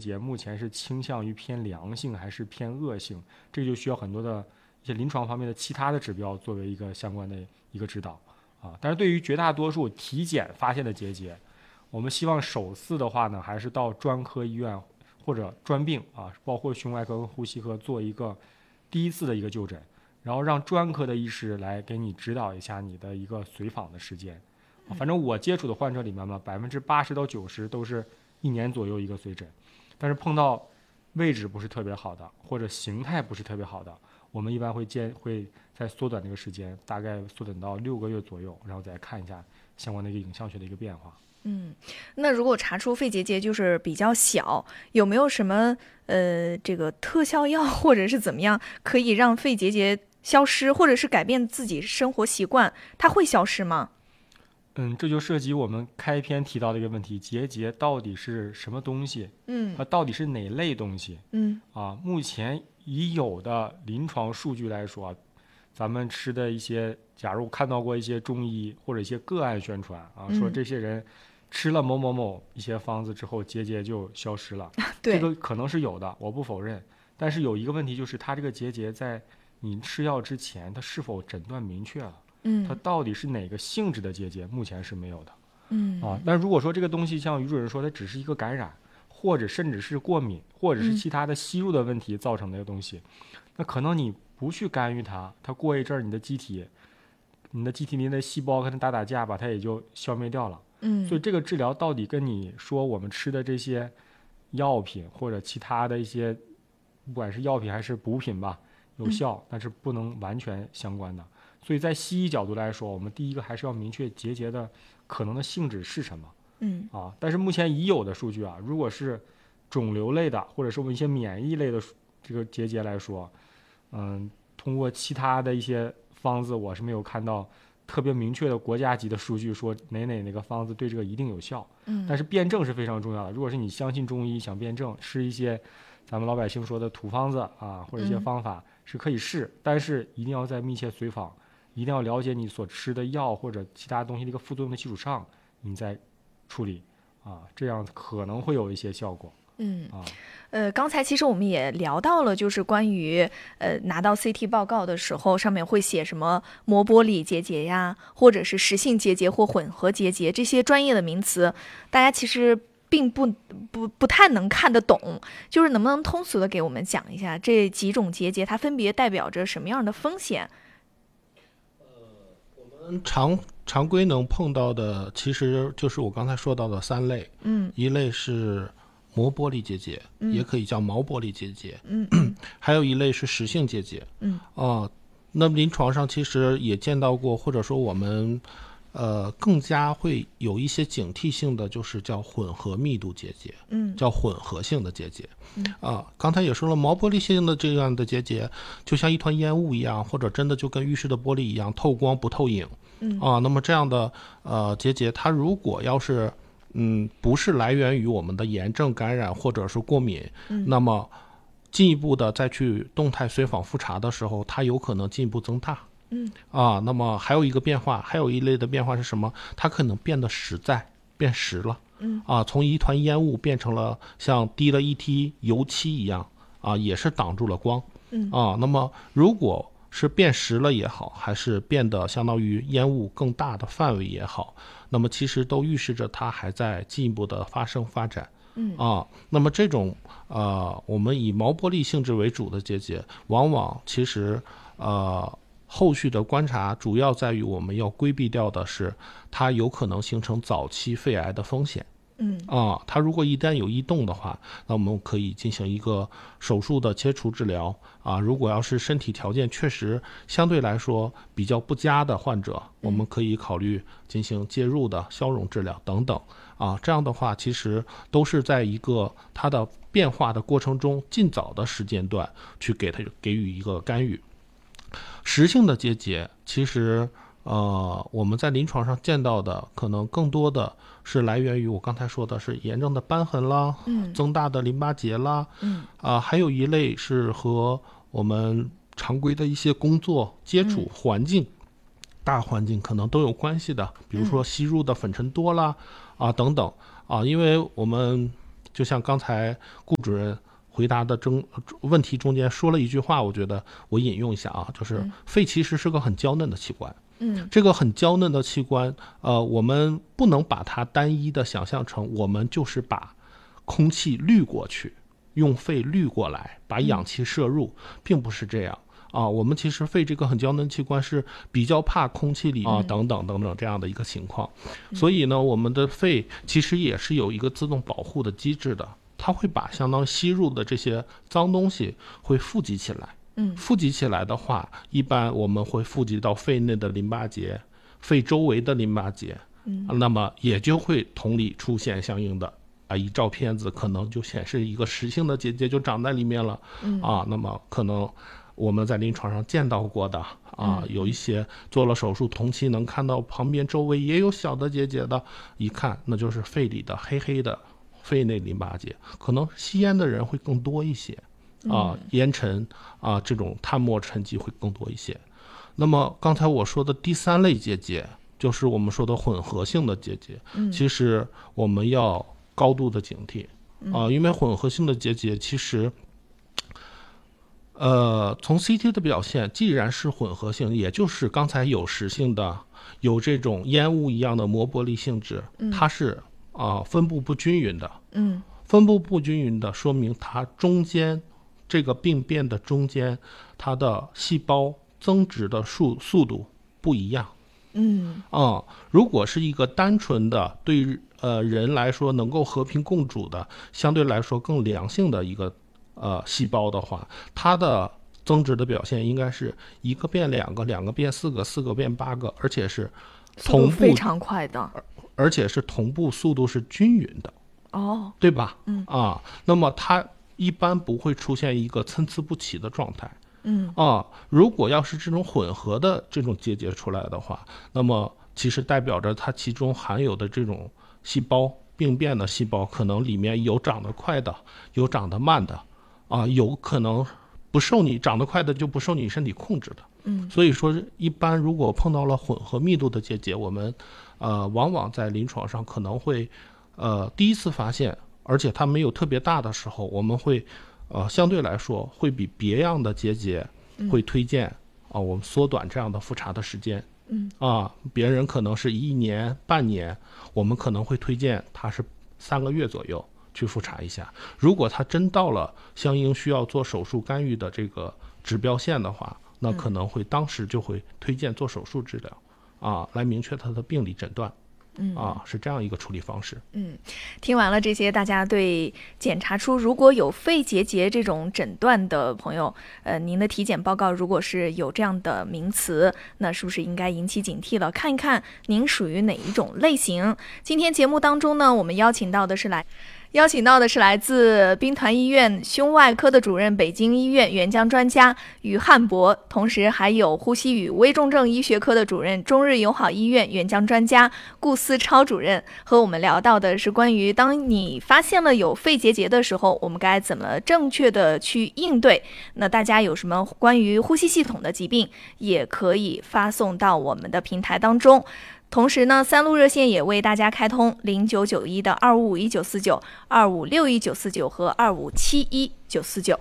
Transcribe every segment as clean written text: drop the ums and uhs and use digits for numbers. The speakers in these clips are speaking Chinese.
节目前是倾向于偏良性还是偏恶性，这就需要很多的一些临床方面的其他的指标作为一个相关的一个指导啊。但是对于绝大多数体检发现的结节，我们希望首次的话呢，还是到专科医院或者专病啊，包括胸外科跟呼吸科做一个第一次的一个就诊，然后让专科的医师来给你指导一下你的一个随访的时间。反正我接触的患者里面嘛，80%到90%都是1年左右一个随诊，但是碰到位置不是特别好的或者形态不是特别好的，我们一般会再缩短这个时间，大概缩短到6个月左右，然后再看一下相关的一个影像学的一个变化。 那如果查出肺结节就是比较小，有没有什么这个特效药或者是怎么样可以让肺结节消失，或者是改变自己生活习惯，它会消失吗？ 这就涉及我们开篇提到的一个问题，结节到底是什么东西？它到底是哪类东西？目前已有的临床数据来说，咱们吃的一些，假如看到过一些中医或者一些个案宣传说这些人吃了某某某一些方子之后，结节就消失了。这个可能是有的，我不否认。但是有一个问题就是，它这个结节在你吃药之前，它是否诊断明确了？它到底是哪个性质的结节，目前是没有的。那如果说这个东西像于主任说，它只是一个感染，或者甚至是过敏，或者是其他的吸入的问题造成的东西，那可能你不去干预它，它过一阵儿你的机体里的细胞跟它打架吧，它也就消灭掉了。所以这个治疗到底跟你说我们吃的这些药品或者其他的一些，不管是药品还是补品吧，有效，但是不能完全相关的。所以在西医角度来说，我们第一个还是要明确结节的可能的性质是什么。但是目前已有的数据如果是肿瘤类的或者是我们一些免疫类的这个结节来说，通过其他的一些方子，我是没有看到特别明确的国家级的数据说哪个方子对这个一定有效。但是辩证是非常重要的。如果是你相信中医想辩证，吃一些咱们老百姓说的土方子或者一些方法是可以试，但是一定要在密切随访，一定要了解你所吃的药或者其他东西的一个副作用的基础上，你再处理这样可能会有一些效果。 刚才其实我们也聊到了，就是关于拿到 CT 报告的时候，上面会写什么膜玻璃结节呀，或者是实性结节或混合结节，这些专业的名词，大家其实并不太能看得懂，就是能不能通俗的给我们讲一下这几种结节它分别代表着什么样的风险？ 我们常规能碰到的其实就是我刚才说到的3类。一类是膜玻璃结节，也可以叫毛玻璃结节。还有一类是实性结节。那么临床上其实也见到过，或者说我们更加会有一些警惕性的，就是叫混合密度结节，叫混合性的结节。刚才也说了，毛玻璃性的这样的结节，就像一团烟雾一样，或者真的就跟浴室的玻璃一样，透光不透影。那么这样的结节，它如果要是不是来源于我们的炎症感染或者是过敏，那么进一步的再去动态随访复查的时候，它有可能进一步增大。那么还有一类的变化是什么？它可能变得变实了。从一团烟雾变成了像滴了一滴油漆一样也是挡住了光。那么如果是变实了也好，还是变得相当于烟雾更大的范围也好，那么其实都预示着它还在进一步的发展。那么这种我们以毛玻璃性质为主的结节，往往其实后续的观察主要在于我们要规避掉的是它有可能形成早期肺癌的风险。它如果一旦有异动的话，那我们可以进行一个手术的切除治疗如果要是身体条件确实相对来说比较不佳的患者，我们可以考虑进行介入的消融治疗等等这样的话其实都是在一个它的变化的过程中尽早的时间段去给予一个干预。实性的结节其实我们在临床上见到的可能更多的是来源于我刚才说的是炎症的瘢痕啦，增大的淋巴结啦，还有一类是和我们常规的一些工作接触环境大环境可能都有关系的，比如说吸入的粉尘多啦等等因为我们就像刚才顾主任回答的问题中间说了一句话，我觉得我引用一下啊，就是肺其实是个很娇嫩的器官。这个很娇嫩的器官，我们不能把它单一的想象成我们就是把空气滤过去，用肺滤过来，把氧气摄入，并不是这样啊。我们其实肺这个很娇嫩器官是比较怕空气里啊等等等等这样的一个情况，所以呢，我们的肺其实也是有一个自动保护的机制的，它会把相当吸入的这些脏东西会富集起来。富集起来的话，一般我们会富集到肺内的淋巴结、肺周围的淋巴结，那么也就会同理出现相应的一照片子可能就显示一个实性的结节就长在里面了，那么可能我们在临床上见到过的有一些做了手术同期能看到旁边周围也有小的结节的，一看那就是肺里的黑黑的肺内淋巴结，可能吸烟的人会更多一些。烟尘这种碳末沉积会更多一些。那么刚才我说的第三类结节，就是我们说的混合性的结节，其实我们要高度的警惕因为混合性的结节其实从 CT 的表现，既然是混合性，也就是刚才有实性的，有这种烟雾一样的膜玻璃性质，它是分布不均匀的。分布不均匀的说明它中间这个病变的中间，它的细胞增殖的速度不一样。如果是一个单纯的对人来说能够和平共处的，相对来说更良性的一个细胞的话，它的增殖的表现应该是一个变两个，两个变四个，四个变8个，而且是同步非常快的， 而且是同步速度是均匀的。对吧？那么它一般不会出现一个参差不齐的状态。如果要是这种混合的这种结节出来的话，那么其实代表着它其中含有的这种细胞，病变的细胞可能里面有长得快的，有长得慢的，有可能长得快的就不受你身体控制的。所以说一般如果碰到了混合密度的结节，我们往往在临床上可能会第一次发现，而且它没有特别大的时候，我们会相对来说会比别样的结节会推荐我们缩短这样的复查的时间。别人可能是1年半年，我们可能会推荐他是3个月左右去复查一下。如果他真到了相应需要做手术干预的这个指标线的话，那可能会当时就会推荐做手术治疗来明确他的病理诊断。是这样一个处理方式。 听完了这些，大家对检查出如果有肺结节这种诊断的朋友，您的体检报告如果是有这样的名词，那是不是应该引起警惕了？看一看您属于哪一种类型。今天节目当中呢，我们邀请到的是来自兵团医院胸外科的主任、北京医院援疆专家于汉博，同时还有呼吸与危重症医学科的主任、中日友好医院援疆专家顾思超主任，和我们聊到的是关于当你发现了有肺结节的时候，我们该怎么正确的去应对。那大家有什么关于呼吸系统的疾病，也可以发送到我们的平台当中。同时呢，3路热线也为大家开通0991的2551-949、2561-949和2571-949。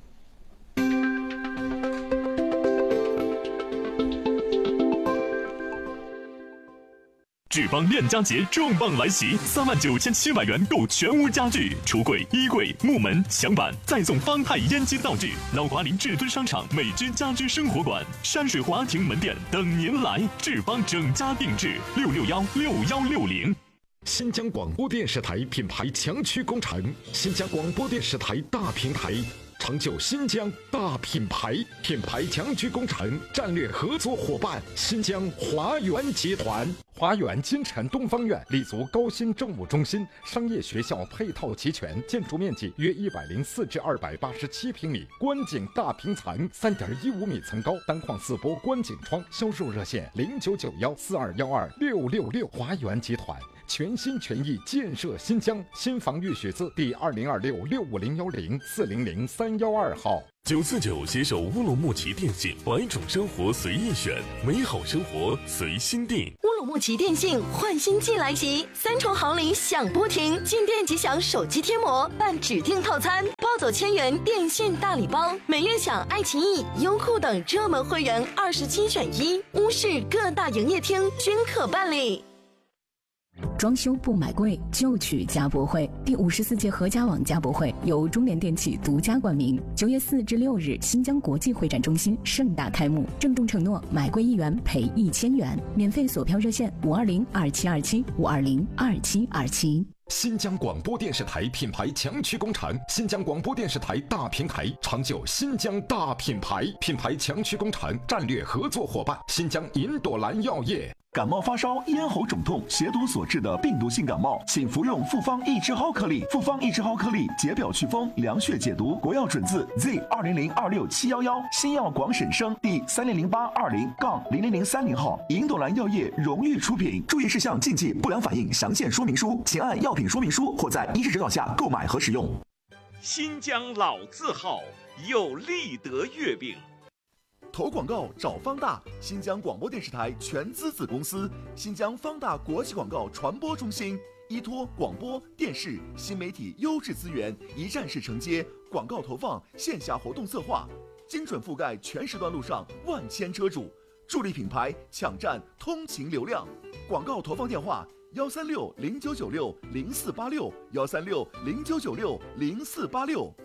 志邦链家节重磅来袭，39700元购全屋家具、橱柜、衣柜、木门、墙板，再送方太烟机道具。老华林至尊商场美之家居生活馆、山水华庭门店等您来。志邦整家定制，6616160。 新疆广播电视台品牌强驱工程，新疆广播电视台大平台，成就新疆大品牌。品牌强驱工程战略合作伙伴新疆华源集团。华源金城东方院立足高新政务中心，商业学校配套齐全，建筑面积约104至287平米，观景大平层，3.15米层高，单框4波观景窗。销售热线0991421666。华源集团全心全意建设新疆。新房预许字第2026-65010-400-312号。 949携手乌鲁木齐电信，百种生活随意选，美好生活随心定。 乌鲁木齐电信换新季来袭，3重好礼享不停，进店即享手机贴膜，办指定套餐，包走1000元电信大礼包，每月享爱奇艺、优酷等热门会员27选1，乌市各大营业厅均可办理。 装修不买贵，就去家博会。第54届合家网家博会由中联电器独家冠名，9月4至6日，新疆国际会展中心盛大开幕，郑重承诺买贵1元赔1000元，免费锁票热线520-2727，520-2727。 新疆广播电视台品牌强驱工程，新疆广播电视台大平台，长久新疆大品牌，品牌强驱工程战略合作伙伴，新疆银朵兰药业。 感冒发烧、咽喉肿痛、血毒所致的病毒性感冒，请服用复方益智蒿颗粒。复方益智蒿颗粒解表祛风、凉血解毒，国药准字 Z20026711，新药广审生第300820-0030号，银朵兰药业荣誉出品。注意事项、禁忌、不良反应详见说明书，请按药品说明书或在医师指导下购买和使用。 新疆老字号有立德月饼。 投广告找方大，新疆广播电视台全资子公司，新疆方大国际广告传播中心，依托广播电视新媒体优质资源，一站式承接广告投放、线下活动策划，精准覆盖全时段路上万千车主，助力品牌抢占通勤流量。广告投放电话：136-0996-0486，136-0996-0486。